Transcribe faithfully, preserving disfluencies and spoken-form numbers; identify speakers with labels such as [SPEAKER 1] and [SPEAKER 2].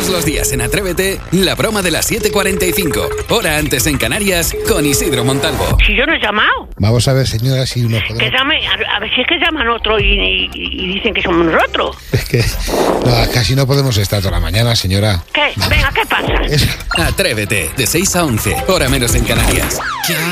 [SPEAKER 1] Todos los días en Atrévete, la broma de las siete cuarenta y cinco, hora antes en Canarias, con Isidro Montalvo.
[SPEAKER 2] Si yo no he llamado.
[SPEAKER 3] Vamos a ver, señora, si nos podemos...
[SPEAKER 2] Que llame, a, a ver si es que llaman otro y, y, y dicen que somos nosotros.
[SPEAKER 3] Es que no, casi no podemos estar toda la mañana, señora.
[SPEAKER 2] ¿Qué? Venga, ¿qué pasa?
[SPEAKER 3] Es...
[SPEAKER 1] Atrévete, de seis a once, hora menos en Canarias.